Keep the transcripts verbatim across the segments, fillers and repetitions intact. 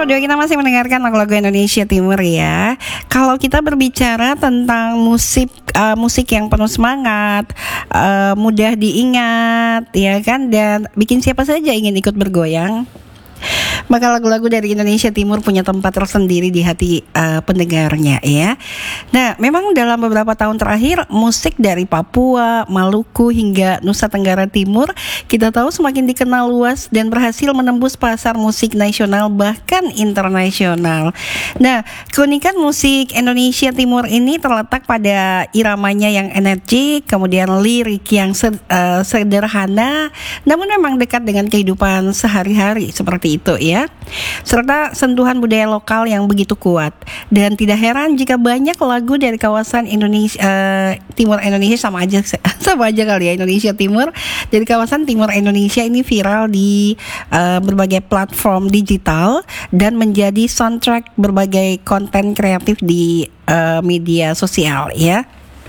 berdua kita masih mendengarkan lagu-lagu Indonesia Timur ya. Kalau kita berbicara tentang musik uh, musik yang penuh semangat, uh, mudah diingat, ya kan, dan bikin siapa saja ingin ikut bergoyang, maka lagu-lagu dari Indonesia Timur punya tempat tersendiri di hati uh, pendengarnya ya. Nah, memang dalam beberapa tahun terakhir musik dari Papua, Maluku hingga Nusa Tenggara Timur kita tahu semakin dikenal luas dan berhasil menembus pasar musik nasional bahkan internasional. Nah, keunikan musik Indonesia Timur ini terletak pada iramanya yang energik, kemudian lirik yang sed, uh, sederhana namun memang dekat dengan kehidupan sehari-hari seperti itu ya, serta sentuhan budaya lokal yang begitu kuat. Dan tidak heran jika banyak lagu dari kawasan Indonesia uh, Timur Indonesia sama aja sama aja kali ya Indonesia Timur dari kawasan Timur Indonesia ini viral di uh, berbagai platform digital dan menjadi soundtrack berbagai konten kreatif di uh, media sosial ya.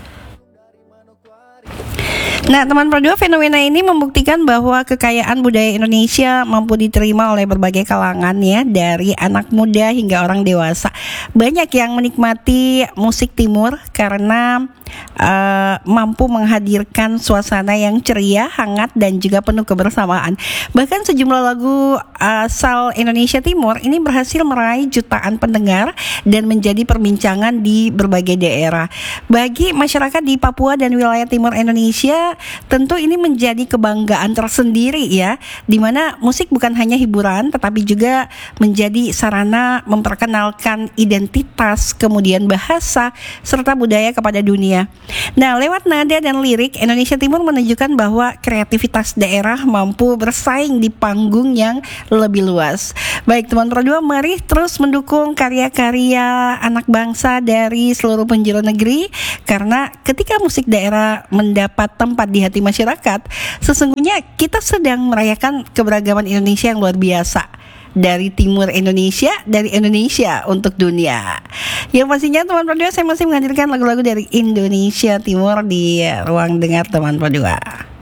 Nah, teman Pro, fenomena ini membuktikan bahwa kekayaan budaya Indonesia mampu diterima oleh berbagai kalangan ya, dari anak muda hingga orang dewasa. Banyak yang menikmati musik Timur karena uh, mampu menghadirkan suasana yang ceria, hangat, dan juga penuh kebersamaan. Bahkan sejumlah lagu asal Indonesia Timur ini berhasil meraih jutaan pendengar dan menjadi perbincangan di berbagai daerah. Bagi masyarakat di Papua dan wilayah Timur Indonesia, tentu ini menjadi kebanggaan tersendiri ya, di mana musik bukan hanya hiburan tetapi juga menjadi sarana memperkenalkan identitas, kemudian bahasa serta budaya kepada dunia. Nah, lewat nada dan lirik, Indonesia Timur menunjukkan bahwa kreativitas daerah mampu bersaing di panggung yang lebih luas. Baik teman Pro dua, mari terus mendukung karya-karya anak bangsa dari seluruh penjuru negeri, karena ketika musik daerah mendapat tempat di hati masyarakat, sesungguhnya kita sedang merayakan keberagaman Indonesia yang luar biasa. Dari Timur Indonesia, dari Indonesia untuk dunia. Yang pastinya teman Pro dua, saya masih menghadirkan lagu-lagu dari Indonesia Timur di ruang dengar teman Pro dua.